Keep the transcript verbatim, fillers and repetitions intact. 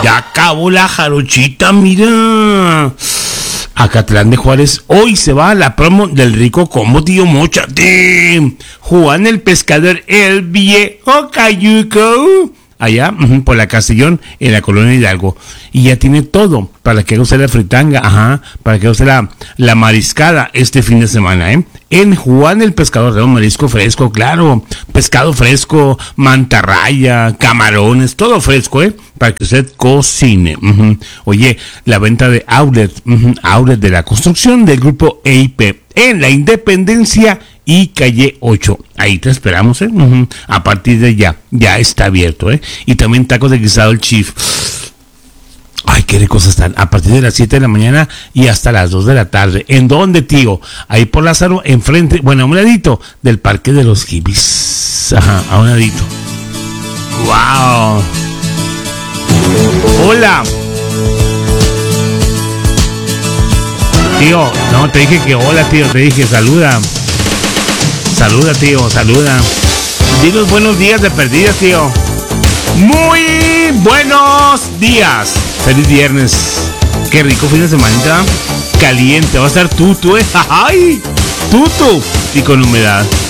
Ya acabó la jarochita, mira. Acatlán de Juárez, hoy se va a la promo del rico combo Tío Mocha. ¡Tim! Juan el Pescador, el viejo Cayuco. Allá, uh-huh, por la Castellón, en la colonia Hidalgo. Y ya tiene todo para que use la fritanga, ajá, para que use la, la mariscada este fin de semana, ¿eh? En Juan el Pescador, de un marisco fresco, claro, pescado fresco, mantarraya, camarones, todo fresco, ¿eh? Para que usted cocine. Uh-huh. Oye, la venta de outlet, uh-huh, outlet de la construcción del grupo E I P en la Independencia y calle ocho. Ahí te esperamos, ¿eh? Uh-huh. A partir de ya, ya está abierto, ¿eh? Y también tacos de guisado el Chief. Ay, qué ricos están. A partir de las siete de la mañana y hasta las dos de la tarde. ¿En dónde, tío? Ahí por Lázaro, enfrente, bueno, a un ladito del Parque de los Hippies. Ajá, a un ladito. ¡Wow! ¡Hola! Tío, no, te dije que hola, tío. Te dije saluda. Saluda, tío, saluda. Dinos buenos días de perdida, tío. Muy buenos días. Feliz viernes. Qué rico fin de semana. Caliente. Va a estar tutu, eh. ¡Ay! Tutu. Y con humedad.